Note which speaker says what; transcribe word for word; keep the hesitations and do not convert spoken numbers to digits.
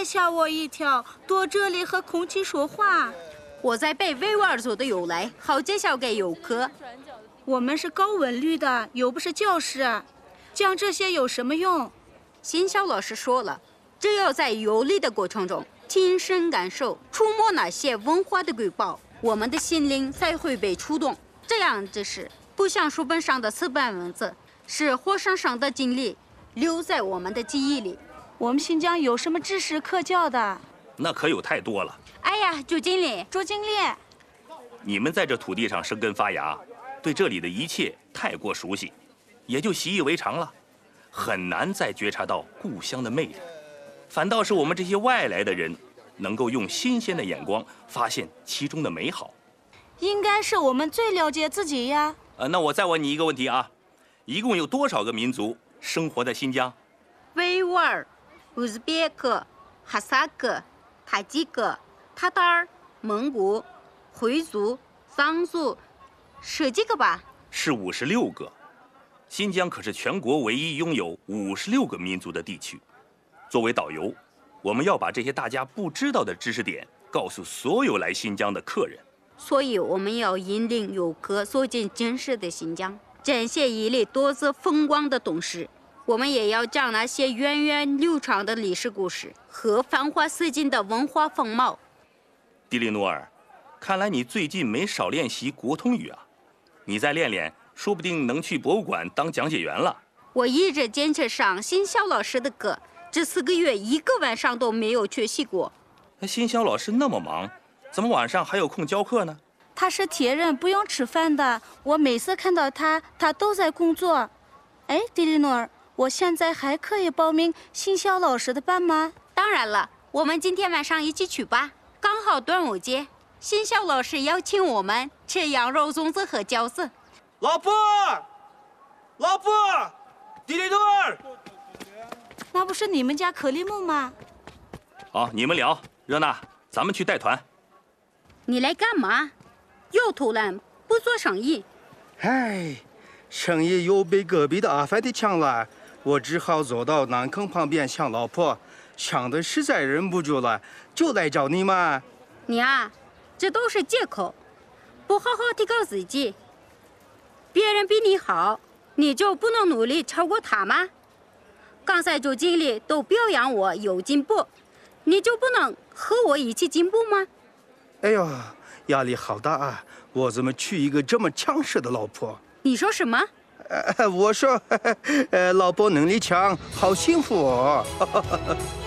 Speaker 1: 吓我一跳，躲这里和空气说话。
Speaker 2: 我在背维吾尔族的由来，好介绍给游客。
Speaker 1: 我们是高文律的，又不是教师，讲这些有什么用？
Speaker 2: 新校老师说了，只有在游历的过程中亲身感受、触摸那些文化的瑰宝，我们的心灵才会被触动。这样知识不像书本上的死板文字，是活生生的经历，留在我们的记忆里。
Speaker 1: 我们新疆有什么知识可教的？
Speaker 3: 那可有太多了。
Speaker 2: 哎呀，朱经理，
Speaker 1: 朱经理，
Speaker 3: 你们在这土地上生根发芽，对这里的一切太过熟悉，也就习以为常了，很难再觉察到故乡的魅力。反倒是我们这些外来的人，能够用新鲜的眼光发现其中的美好。
Speaker 1: 应该是我们最了解自己呀。
Speaker 3: 呃，那我再问你一个问题啊，一共有多少个民族生活在新疆？
Speaker 2: 维吾尔、乌兹别克、哈萨克、塔吉克、塔塔尔、蒙古、回族、藏族，十几个吧？
Speaker 3: 是五十六个。新疆可是全国唯一拥有五十六个民族的地区。作为导游，我们要把这些大家不知道的知识点告诉所有来新疆的客人。
Speaker 2: 所以我们要引领游客走进真实的新疆，展现一粒多姿风光的东石。我们也要讲那些源远流长的历史故事和繁花似锦的文化风貌。
Speaker 3: 迪丽努尔，看来你最近没少练习国通语啊！你再练练，说不定能去博物馆当讲解员了。
Speaker 2: 我一直坚持上新校老师的课，这四个月一个晚上都没有缺席过。
Speaker 3: 新校老师那么忙，怎么晚上还有空教课呢？
Speaker 1: 他是铁人，不用吃饭的。我每次看到他，他都在工作。哎，迪丽努尔，我现在还可以报名新校老师的班吗？
Speaker 2: 当然了，我们今天晚上一起去吧，刚好端午节，新校老师邀请我们吃羊肉粽子和饺子。
Speaker 4: 老婆，老婆，迪丽努尔，
Speaker 1: 那不是你们家克里姆吗？
Speaker 3: 好，你们聊。热娜，咱们去带团。
Speaker 2: 你来干嘛？又偷懒不做生意？
Speaker 5: 唉，生意又被隔壁的阿凡提抢了，我只好走到南坑旁边想老婆，想的实在忍不住了，就来找你嘛。
Speaker 2: 你啊，这都是借口，不好好提高自己。别人比你好，你就不能努力超过他吗？刚才周经理都表扬我有进步，你就不能和我一起进步吗？
Speaker 5: 哎呦，压力好大啊！我怎么娶一个这么强势的老婆？
Speaker 2: 你说什么？
Speaker 5: 呃，我说，呃，老婆能力强，好幸福哦。